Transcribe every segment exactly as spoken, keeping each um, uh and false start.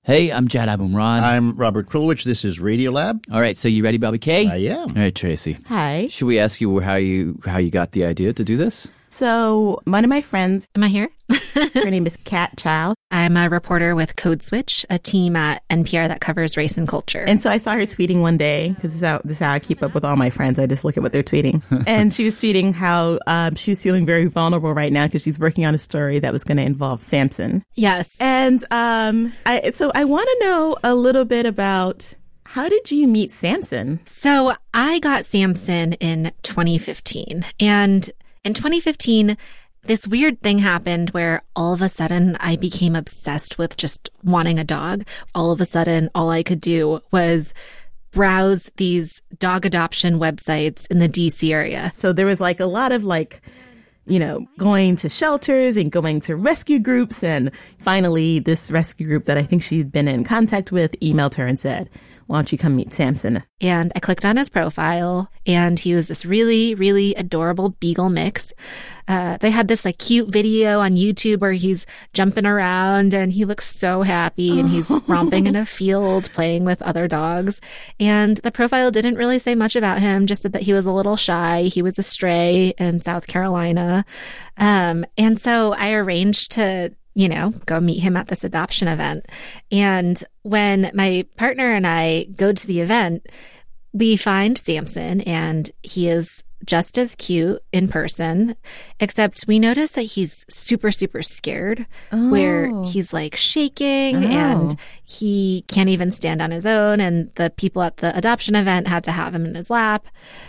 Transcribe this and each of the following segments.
Hey, I'm Jad Abumrad. I'm Robert Krulwich. This is Radiolab. All right, so you ready, Bobby K? I am. All right, Tracy. Hi. Should we ask you how you how you got the idea to do this? So one of my friends, Am I here? her name is Kat Child. I'm a reporter with Code Switch, a team at N P R that covers race and culture. And so I saw her tweeting one day, because this, is how- this is how I keep up with all my friends. I just look at what they're tweeting. And she was tweeting how um, she was feeling very vulnerable right now because she's working on a story that was going to involve Samson. Yes. And um, I, so I want to know a little bit about, how did you meet Samson? So I got Samson in twenty fifteen. And in twenty fifteen, this weird thing happened where all of a sudden I became obsessed with just wanting a dog. All of a sudden, all I could do was browse these dog adoption websites in the D C area. So there was like a lot of like, you know, going to shelters and going to rescue groups. And finally, this rescue group that I think she'd been in contact with emailed her and said, why don't you come meet Samson? And I clicked on his profile, and he was this really, really adorable beagle mix. Uh, they had this like cute video on YouTube where he's jumping around and he looks so happy and he's romping in a field playing with other dogs. And the profile didn't really say much about him, just said that he was a little shy. He was a stray in South Carolina. Um, and so I arranged to, you know, go meet him at this adoption event. And when my partner and I go to the event, we find Samson, and he is just as cute in person, except we notice that he's super, super scared, Oh. where he's like shaking Oh. and he can't even stand on his own. And the people at the adoption event had to have him in his lap.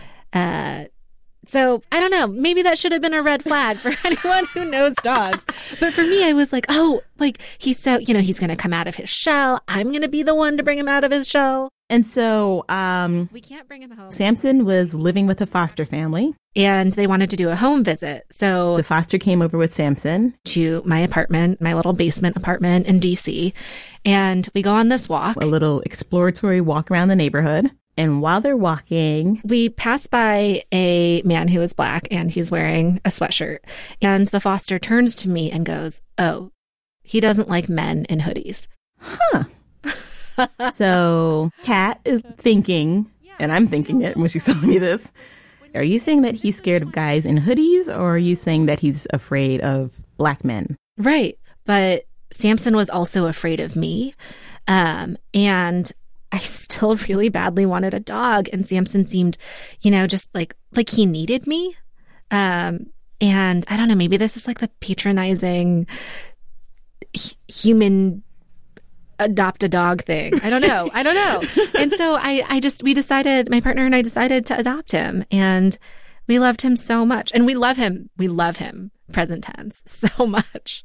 Uh, So I don't know, maybe that should have been a red flag for anyone who knows dogs. But for me, I was like, oh, like he's so, you know, he's going to come out of his shell. I'm going to be the one to bring him out of his shell. And so um, We can't bring him home. Samson was living with a foster family. And they wanted to do a home visit. So The foster came over with Samson. to my apartment, my little basement apartment in D C. And we go on this walk. A little exploratory walk around the neighborhood. And while they're walking, We pass by a man who is black, and he's wearing a sweatshirt. And the foster turns to me and goes, oh, he doesn't like men in hoodies. so Kat is thinking, and I'm thinking it when she's telling me this, are you saying that he's scared of guys in hoodies, or are you saying that he's afraid of black men? Right. But Samson was also afraid of me. Um, and I still really badly wanted a dog. And Samson seemed, you know, just like, like he needed me. Um, and I don't know, maybe this is like the patronizing h- human adopt a dog thing. I don't know. I don't know. And so I, I just, we decided, my partner and I decided to adopt him, and we loved him so much. And we love him. We love him, present tense, so much.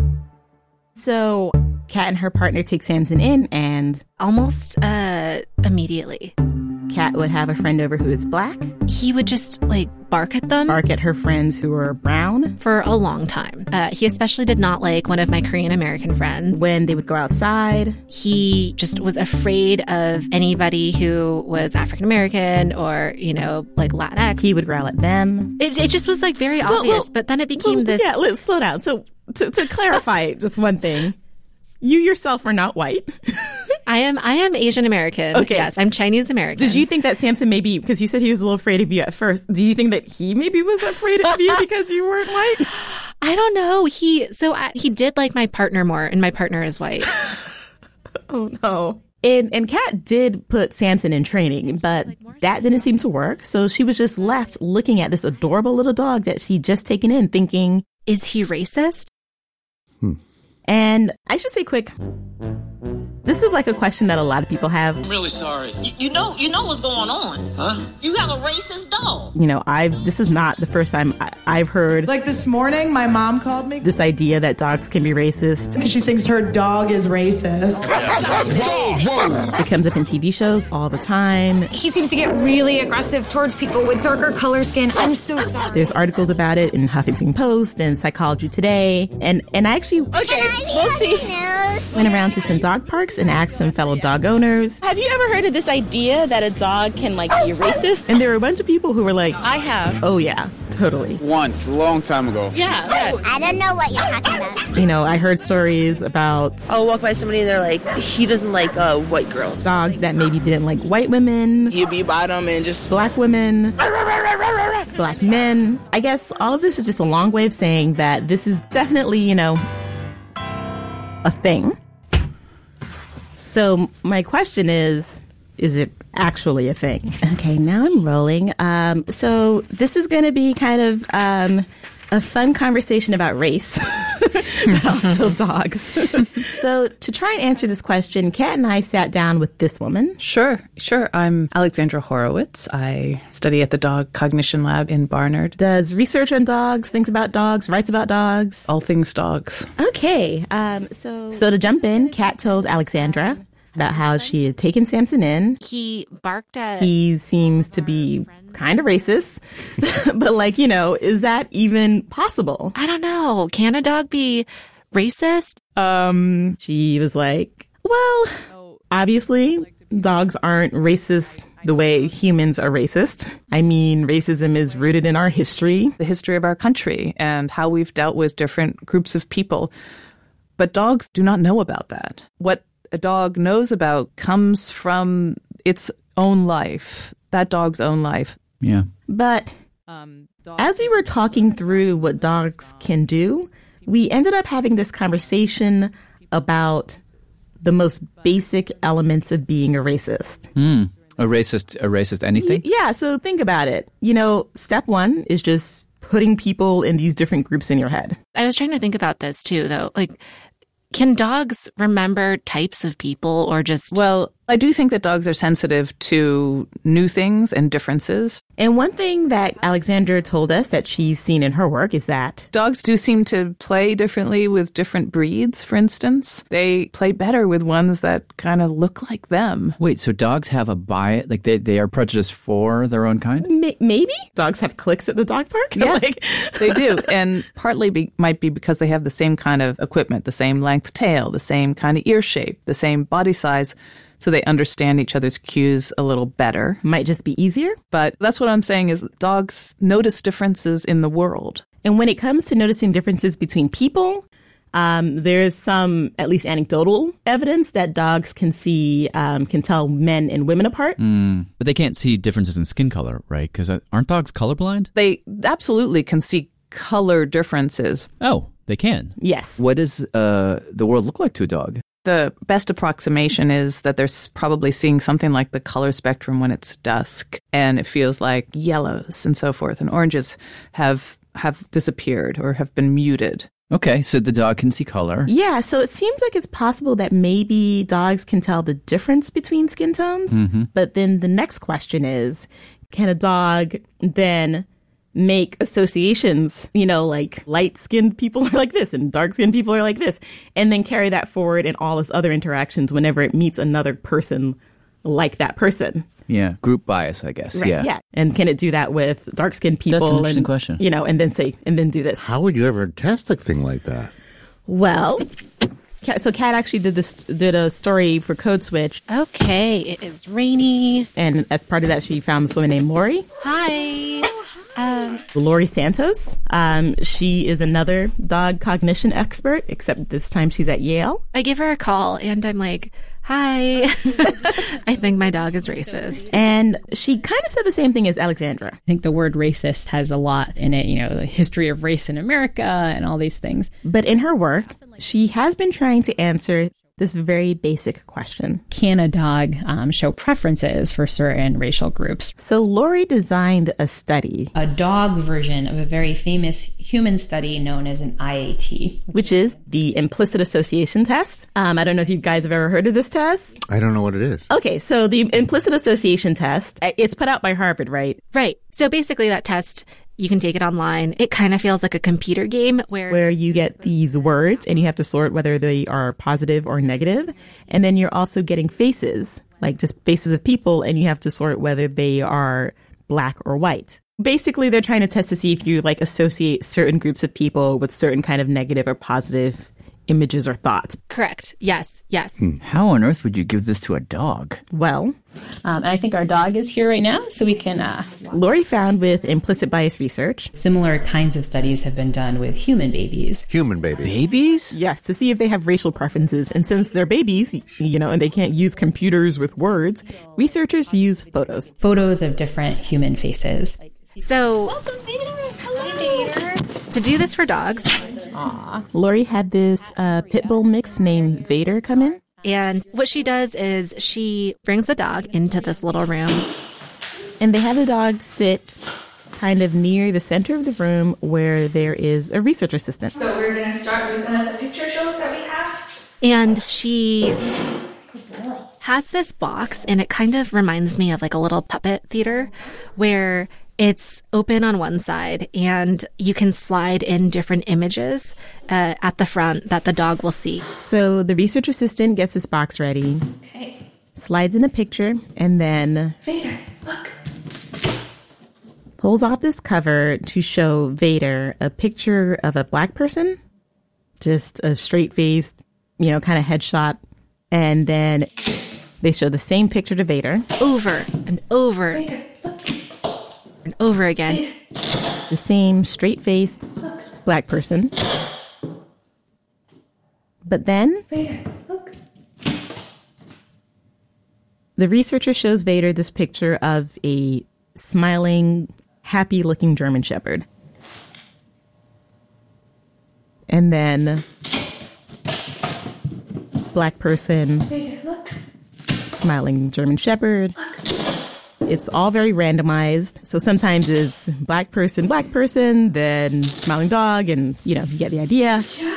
So Kat and her partner take Samson in, and Almost uh, immediately. Kat would have a friend over who is black, He would just like bark at them bark at her friends who are brown. for a long time. Uh, he especially did not like one of my Korean American friends. When they would go outside, He just was afraid of anybody who was African American or, you know, like Latinx. he would growl at them. It, it just was like very Well, obvious, well, but then it became Well, this. Yeah, let's slow down. So to, to clarify just one thing, you yourself are not white. I am I am Asian American. Okay. Yes, I'm Chinese American. Did you think that Samson maybe, because you said he was a little afraid of you at first, do you think that he maybe was afraid of you because you weren't white? I don't know. He so I, he did like my partner more, and my partner is white. Oh, no. And, and Kat did put Samson in training, but that didn't seem to work. So she was just left looking at this adorable little dog that she'd just taken in, thinking, Is he racist? and I should say quick, this is like a question that a lot of people have. I'm really sorry. You, you know, you know what's going on. Huh? You have a racist dog. You know, I've, this is not the first time I, I've heard Like this morning, my mom called me this idea that dogs can be racist. because she thinks her dog is racist. It comes up in T V shows all the time. He seems to get really aggressive towards people with darker color skin. I'm so sorry. There's articles about it in Huffington Post and Psychology Today. And, and I actually, okay, we'll see. Went around to some dog parks dogs and asked some fellow dog owners, have you ever heard of this idea that a dog can, like, be racist? And there were a bunch of people who were like, I have. Oh, yeah, totally. Once, a long time ago. Yeah. I don't know what you're talking about. You know, I heard stories about... I'll walk by somebody and they're like, he doesn't like uh, white girls. Dogs that maybe didn't like white women. You'd be by them and just... Black women. Black men. I guess all of this is just a long way of saying that this is definitely, you know, a thing. So my question is, is it actually a thing? Okay, now I'm rolling. Um, so this is going to be kind of um, a fun conversation about race, but also dogs. So to try and answer this question, Kat and I sat down with this woman. Sure, sure. I'm Alexandra Horowitz. I study at the Dog Cognition Lab in Barnard. Does research on dogs, thinks about dogs, writes about dogs. All things dogs. Okay, um, so so to jump in, Kat told Alexandra about how she had taken Samson in. He barked at... He seems to be kind of racist. But, like, you know, is that even possible? I don't know. Can a dog be racist? Um, she was like, well, obviously, dogs aren't racist the way humans are racist. I mean, racism is rooted in our history. The history of our country and how we've dealt with different groups of people. But dogs do not know about that. What a dog knows about comes from its own life, that dog's own life. Yeah. But um, as we were talking through what dogs can do, we ended up having this conversation about the most basic elements of being a racist. Mm. A racist, a racist anything? Y- yeah, so think about it. You know, step one is just putting people in these different groups in your head. I was trying to think about this too, though. Like, can dogs remember types of people or just... Well, I do think that dogs are sensitive to new things and differences. And one thing that Alexandra told us that she's seen in her work is that dogs do seem to play differently with different breeds, for instance. They play better with ones that kind of look like them. Wait, so dogs have a bias? Like they, they are prejudiced for their own kind? M- maybe? Dogs have clicks at the dog park? Yeah, like... they do. And partly be, might be because they have the same kind of equipment, the same length tail, the same kind of ear shape, the same body size. So they understand each other's cues a little better. Might just be easier. But that's what I'm saying is dogs notice differences in the world. And when it comes to noticing differences between people, um, there's some, at least anecdotal evidence that dogs can see, um, can tell men and women apart. Mm. But they can't see differences in skin color, right? Because aren't dogs colorblind? They absolutely can see color differences. Oh, they can? Yes. What does uh, the world look like to a dog? The best approximation is that they're probably seeing something like the color spectrum when it's dusk, and it feels like yellows and so forth, and oranges have have disappeared or have been muted. Okay, so the dog can see color. Yeah, so it seems like it's possible that maybe dogs can tell the difference between skin tones. Mm-hmm. But then the next question is, can a dog then make associations, you know, like light-skinned people are like this and dark-skinned people are like this, and then carry that forward in all its other interactions whenever it meets another person like that person? Yeah, group bias, I guess. Right, yeah. yeah. And can it do that with dark-skinned people? That's an interesting and, question. You know, and then say, and then do this. How would you ever test a thing like that? Well, so Kat actually did this did a story for Code Switch. Okay, it is rainy. And as part of that, she found this woman named Lori. Hi. Um, Lori Santos. Um, she is another dog cognition expert, except this time she's at Yale. I give her a call and I'm like, hi, I think my dog is racist. And she kind of said the same thing as Alexandra. I think the word racist has a lot in it, you know, the history of race in America and all these things. But in her work, she has been trying to answer this very basic question. Can a dog um, show preferences for certain racial groups? So Lori designed a study. A dog version of a very famous human study known as an I A T. Which, which is the implicit association test. Um, I don't know if you guys have ever heard of this test. I don't know what it is. Okay, so the implicit association test, it's put out by Harvard, right? Right. So basically that test, you can take it online. It kind of feels like a computer game where... Where you get these words and you have to sort whether they are positive or negative. And then you're also getting faces, like just faces of people, and you have to sort whether they are black or white. Basically, they're trying to test to see if you like associate certain groups of people with certain kind of negative or positive images or thoughts. Correct. Yes. Yes. Hmm. How on earth would you give this to a dog? Well, um, and I think our dog is here right now, so we can... Uh, Lori found with implicit bias research. Similar kinds of studies have been done with human babies. Human babies. Babies? Yes, to see if they have racial preferences. And since they're babies, you know, and they can't use computers with words, researchers use photos. Photos of different human faces. So, to do this for dogs, Aww. Lori had this uh, pit bull mix named Vader come in. And what she does is she brings the dog into this little room. And they have the dog sit kind of near the center of the room where there is a research assistant. So we're going to start with one of the picture shows that we have. And she has this box, and it kind of reminds me of like a little puppet theater where it's open on one side and you can slide in different images uh, at the front that the dog will see. So the research assistant gets this box ready, okay. slides in a picture, and then Vader, look. Pulls off this cover to show Vader a picture of a black person, just a straight-faced, you know, kind of headshot. And then they show the same picture to Vader. Over and over. Vader, look. And over again. Vader. The same straight-faced black person. But then Vader, look. The researcher shows Vader this picture of a smiling, happy-looking German Shepherd. And then black person, Vader, look. smiling German Shepherd. It's all very randomized. So sometimes it's black person, black person, then smiling dog, and, you know, you get the idea.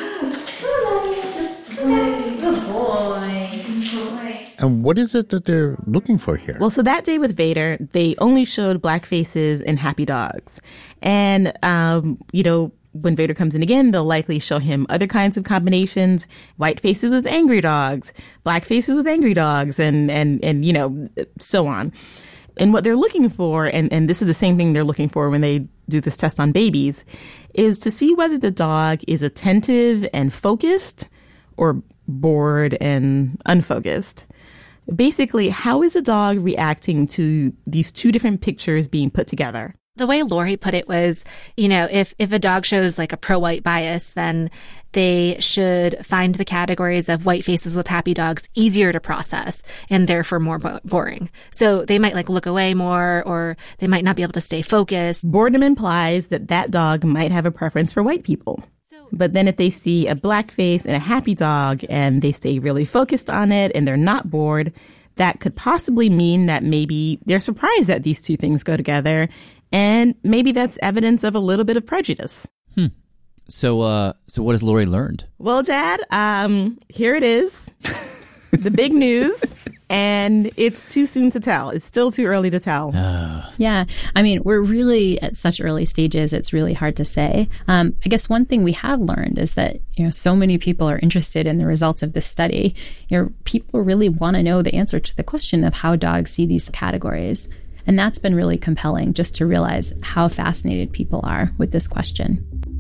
Good boy. Good boy. And what is it that they're looking for here? Well, so that day with Vader, they only showed black faces and happy dogs. And, um, you know, when Vader comes in again, they'll likely show him other kinds of combinations, white faces with angry dogs, black faces with angry dogs, and, and, and you know, so on. And what they're looking for, and, and this is the same thing they're looking for when they do this test on babies, is to see whether the dog is attentive and focused or bored and unfocused. Basically, how is a dog reacting to these two different pictures being put together? The way Lori put it was, you know, if, if a dog shows like a pro-white bias, then they should find the categories of white faces with happy dogs easier to process and therefore more bo- boring. So they might like look away more, or they might not be able to stay focused. Boredom implies that that dog might have a preference for white people. But then if they see a black face and a happy dog and they stay really focused on it and they're not bored, that could possibly mean that maybe they're surprised that these two things go together. And maybe that's evidence of a little bit of prejudice. Hmm. So, uh, so what has Lori learned? Well, Jad, um, here it is, the big news, and it's too soon to tell. It's still too early to tell. Uh. Yeah, I mean, we're really at such early stages. It's really hard to say. Um, I guess one thing we have learned is that, you know, so many people are interested in the results of this study. You know, people really want to know the answer to the question of how dogs see these categories. And that's been really compelling, just to realize how fascinated people are with this question.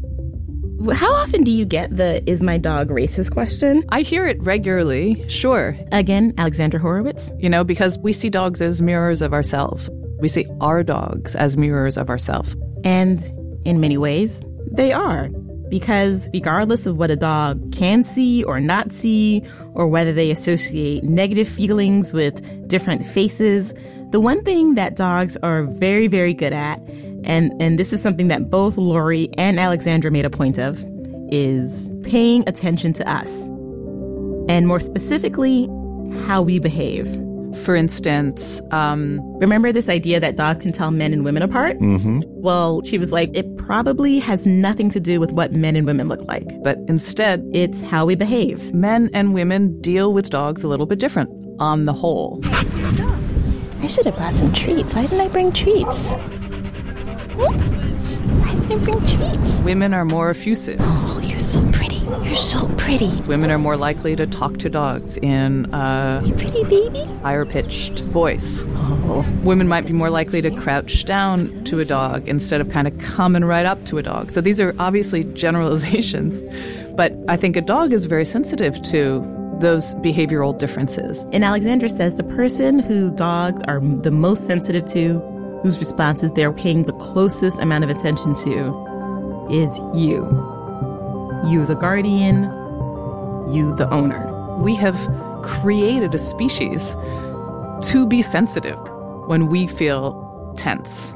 How often do you get the "is my dog racist" question? I hear it regularly, sure. Again, Alexandra Horowitz. You know, because we see dogs as mirrors of ourselves. We see our dogs as mirrors of ourselves. And in many ways, they are. Because regardless of what a dog can see or not see, or whether they associate negative feelings with different faces, the one thing that dogs are very, very good at, and, and this is something that both Lori and Alexandra made a point of, is paying attention to us. And more specifically, how we behave. For instance, um... remember this idea that dogs can tell men and women apart? Mm-hmm. Well, she was like, it probably has nothing to do with what men and women look like. But instead, it's how we behave. Men and women deal with dogs a little bit different, on the whole. I should have brought some treats. Why didn't I bring treats? Why didn't I bring treats? Women are more effusive. Oh, you're so pretty. You're so pretty. Women are more likely to talk to dogs in a you pretty baby? higher-pitched voice. Oh. Women might be more likely to crouch down to a dog instead of kind of coming right up to a dog. So these are obviously generalizations. But I think a dog is very sensitive to those behavioral differences. And Alexandra says the person who dogs are the most sensitive to, whose responses they're paying the closest amount of attention to, is you. You, the guardian, you, the owner. We have created a species to be sensitive when we feel tense.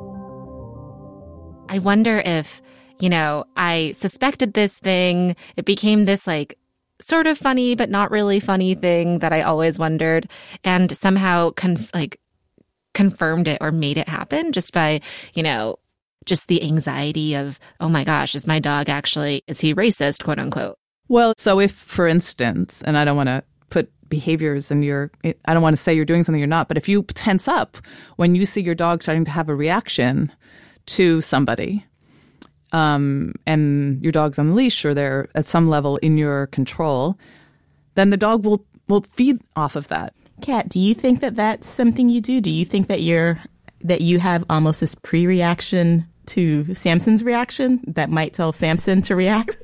I wonder if, you know, I suspected this thing. It became this like sort of funny, but not really funny thing that I always wondered, and somehow conf- like confirmed it or made it happen just by, you know, just the anxiety of, oh my gosh, is my dog actually, is he racist, quote unquote? Well, so if, for instance, and I don't want to put behaviors in your, I don't want to say you're doing something you're not, but if you tense up when you see your dog starting to have a reaction to somebody, um, and your dog's on the leash or they're at some level in your control, then the dog will, will feed off of that. Kat, do you think that that's something you do? Do you think that you're that you have almost this pre-reaction to Samson's reaction that might tell Samson to react?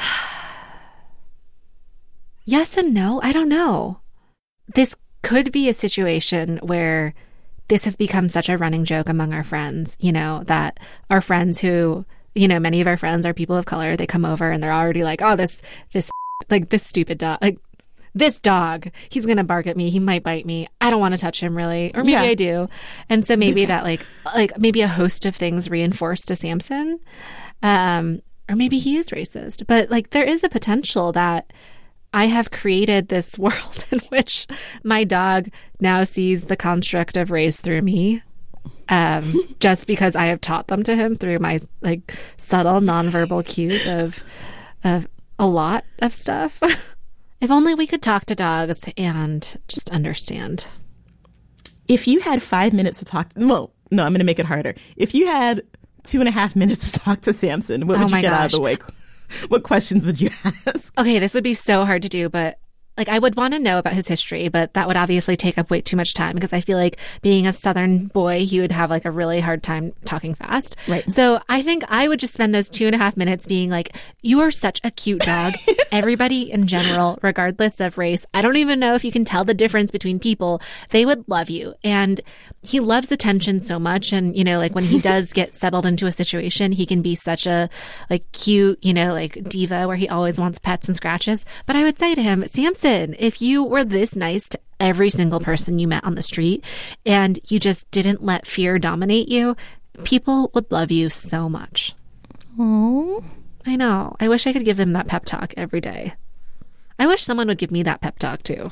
Yes and no. I don't know. This could be a situation where this has become such a running joke among our friends, you know, that our friends who, you know, many of our friends are people of color. They come over and they're already like, oh, this, this, like this stupid dog, like this dog, he's going to bark at me. He might bite me. I don't want to touch him really. Or maybe yeah. I do. And so maybe that like, like maybe a host of things reinforced to Samson. Um, or maybe he is racist, but like there is a potential that I have created this world in which my dog now sees the construct of race through me, um, just because I have taught them to him through my like subtle nonverbal cues of of a lot of stuff. If only we could talk to dogs and just understand. If you had five minutes to talk to, well, no, I'm going to make it harder. If you had two and a half minutes to talk to Samson, what would oh you get gosh. out of the way? What questions would you ask? Okay, this would be so hard to do, but like I would want to know about his history, but that would obviously take up way too much time because I feel like being a Southern boy, he would have like a really hard time talking fast. Right. So I think I would just spend those two and a half minutes being like, you are such a cute dog. Everybody in general, regardless of race, I don't even know if you can tell the difference between people. They would love you. And he loves attention so much. And, you know, like when he does get settled into a situation, he can be such a like cute, you know, like diva where he always wants pets and scratches. But I would say to him, Samson, if you were this nice to every single person you met on the street and you just didn't let fear dominate you, people would love you so much. Oh, I know. I wish I could give them that pep talk every day. I wish someone would give me that pep talk too.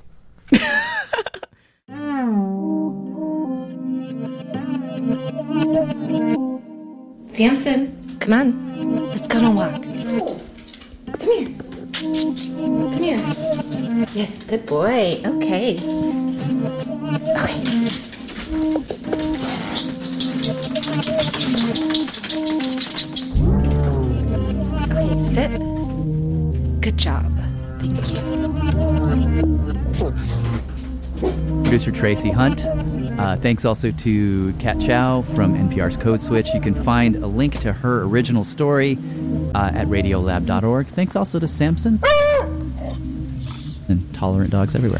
Samson, come on. Let's go on a walk. Come here. Come here. Yes, good boy. Okay. Okay. Okay, sit. Good job. Thank you. Producer Tracy Hunt. Uh, thanks also to Kat Chow from N P R's Code Switch. You can find a link to her original story uh, at radiolab dot org. Thanks also to Samson and tolerant dogs everywhere.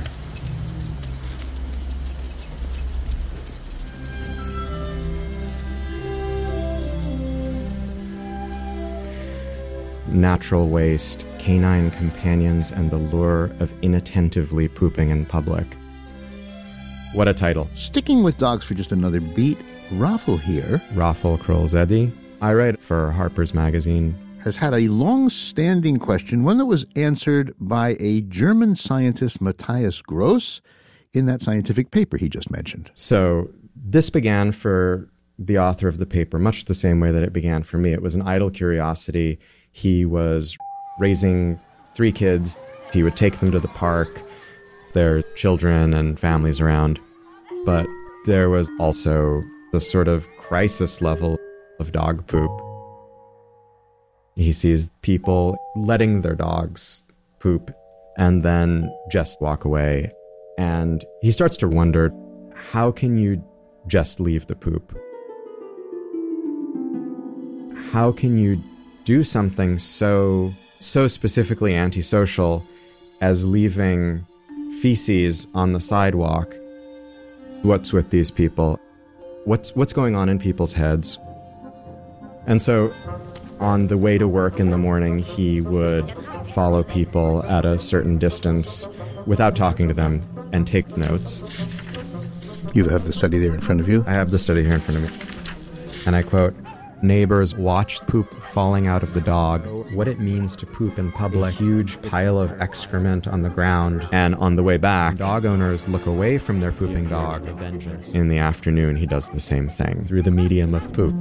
Natural waste, canine companions, and the lure of inattentively pooping in public. What a title. Sticking with dogs for just another beat, Raffel here, Raffel Krolzedi, I write for Harper's Magazine, has had a long-standing question, one that was answered by a German scientist, Matthias Gross, in that scientific paper he just mentioned. So this began for the author of the paper much the same way that it began for me. It was an idle curiosity. He was raising three kids. He would take them to the park. There are children and families around. But there was also the sort of crisis level of dog poop. He sees people letting their dogs poop and then just walk away. And he starts to wonder, how can you just leave the poop? How can you do something so so specifically antisocial as leaving feces on the sidewalk. What's with these people? What's what's going on in people's heads? And so on the way to work in the morning, he would follow people at a certain distance without talking to them and take notes. You have the study there in front of you? I have the study here in front of me. And I quote, "Neighbors watched poop falling out of the dog. What it means to poop in public, a huge pile of excrement on the ground. And on the way back, dog owners look away from their pooping dog. In the afternoon, he does the same thing through the medium of poop."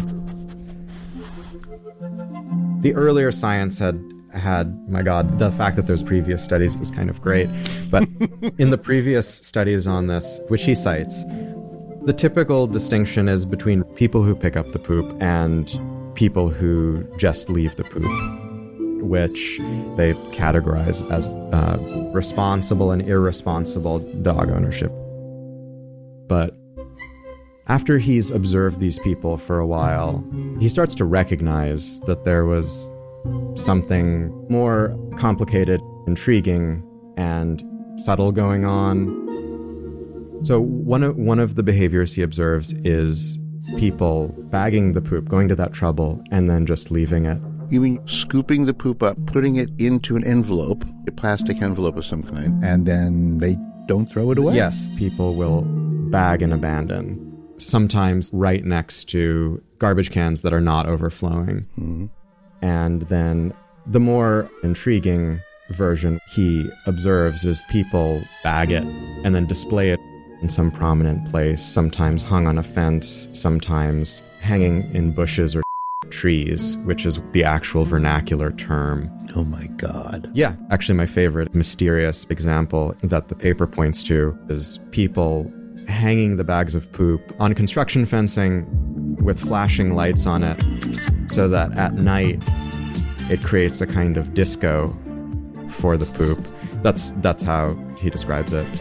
The earlier science had had, my God, the fact that there's previous studies is kind of great. But in the previous studies on this, which he cites, the typical distinction is between people who pick up the poop and people who just leave the poop, which they categorize as uh, responsible and irresponsible dog ownership. But after he's observed these people for a while, he starts to recognize that there was something more complicated, intriguing, and subtle going on. So one of, one of the behaviors he observes is people bagging the poop, going to that trouble, and then just leaving it. You mean scooping the poop up, putting it into an envelope, a plastic envelope of some kind, and then they don't throw it away? Yes, people will bag and abandon, sometimes right next to garbage cans that are not overflowing. Mm-hmm. And then the more intriguing version he observes is people bag it and then display it in some prominent place, sometimes hung on a fence, sometimes hanging in bushes or trees, which is the actual vernacular term. Oh my God. Yeah. Actually, my favorite mysterious example that the paper points to is people hanging the bags of poop on construction fencing with flashing lights on it so that at night it creates a kind of disco for the poop. That's that's how he describes it.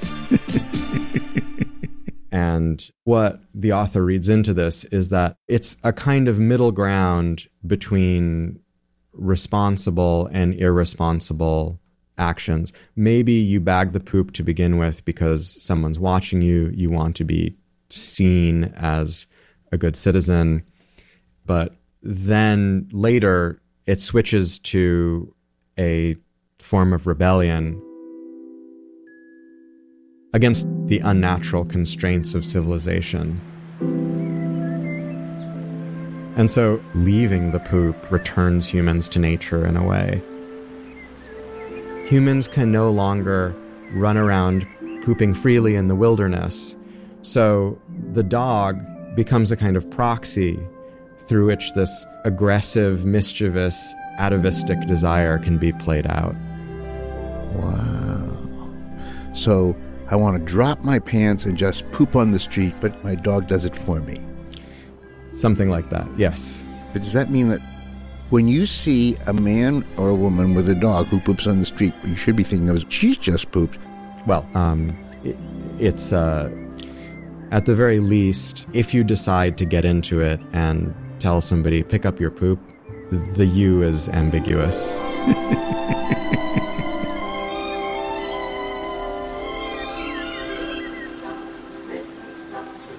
And what the author reads into this is that it's a kind of middle ground between responsible and irresponsible actions. Maybe you bag the poop to begin with because someone's watching you, you want to be seen as a good citizen, but then later it switches to a form of rebellion against the unnatural constraints of civilization. And so leaving the poop returns humans to nature in a way. Humans can no longer run around pooping freely in the wilderness, so the dog becomes a kind of proxy through which this aggressive, mischievous, atavistic desire can be played out. Wow. So I want to drop my pants and just poop on the street, but my dog does it for me. Something like that, yes. But does that mean that when you see a man or a woman with a dog who poops on the street, you should be thinking of, she's just pooped? Well, um, it, it's, uh, at the very least, if you decide to get into it and tell somebody, pick up your poop, the you is ambiguous.